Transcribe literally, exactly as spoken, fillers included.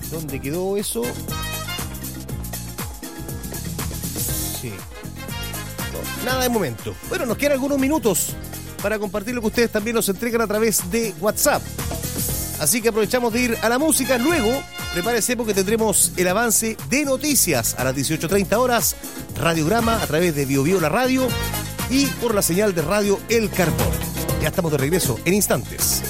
¿Dónde quedó eso? Sí. No, nada de momento. Bueno, nos quedan algunos minutos para compartir lo que ustedes también nos entregan a través de WhatsApp. Así que aprovechamos de ir a la música. Luego, prepárese porque tendremos el avance de noticias a las dieciocho treinta horas. Radiograma a través de Bio Bio la radio y por la señal de radio El Carbón. Ya estamos de regreso en instantes.